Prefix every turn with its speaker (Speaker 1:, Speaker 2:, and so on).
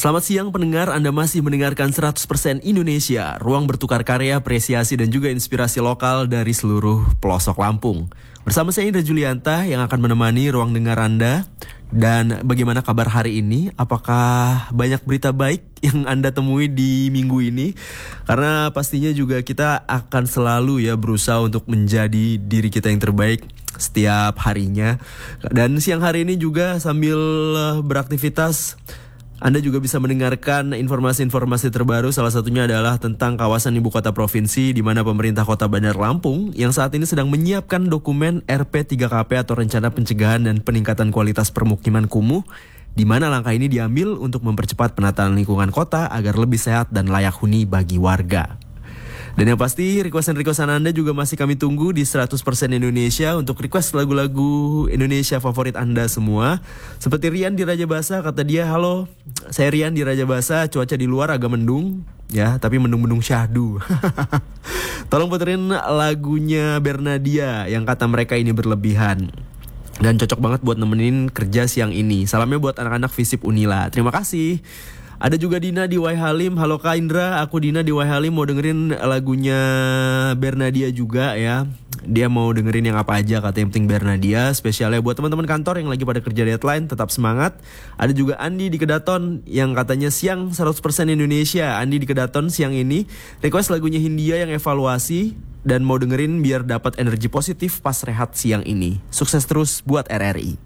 Speaker 1: Selamat siang pendengar, Anda masih mendengarkan 100% Indonesia, ruang bertukar karya, apresiasi dan juga inspirasi lokal dari seluruh pelosok Lampung. Bersama saya Indra Julianta yang akan menemani ruang dengar Anda. Dan bagaimana kabar hari ini? Apakah banyak berita baik yang Anda temui di minggu ini? Karena pastinya juga kita akan selalu berusaha untuk menjadi diri kita yang terbaik setiap harinya. Dan siang hari ini juga sambil beraktivitas, Anda juga bisa mendengarkan informasi-informasi terbaru. Salah satunya adalah tentang kawasan ibu kota provinsi, di mana pemerintah kota Bandar Lampung yang saat ini sedang menyiapkan dokumen RP3KP atau Rencana Pencegahan dan Peningkatan Kualitas Permukiman Kumuh, di mana langkah ini diambil untuk mempercepat penataan lingkungan kota agar lebih sehat dan layak huni bagi warga. Dan yang pasti requestan Anda juga masih kami tunggu di 100% Indonesia untuk request lagu-lagu Indonesia favorit Anda semua. Seperti Rian di Raja Basa, kata dia, "Halo, saya Rian di Raja Basa, cuaca di luar agak mendung, tapi mendung-mendung syahdu." Tolong puterin lagunya Bernadia yang kata mereka ini berlebihan. Dan cocok banget buat nemenin kerja siang ini. Salamnya buat anak-anak Visip Unila. Terima kasih. Ada juga Dina di Wai Halim. Halo Kak Indra, aku Dina di Wai Halim mau dengerin lagunya Bernadia juga ya. Dia mau dengerin yang apa aja, katanya yang penting Bernadia. Spesialnya buat teman-teman kantor yang lagi pada kerja deadline, tetap semangat. Ada juga Andi di Kedaton yang katanya siang 100% Indonesia. Andi di Kedaton siang ini request lagunya Hindia yang evaluasi dan mau dengerin biar dapat energi positif pas rehat siang ini. Sukses terus buat RRI.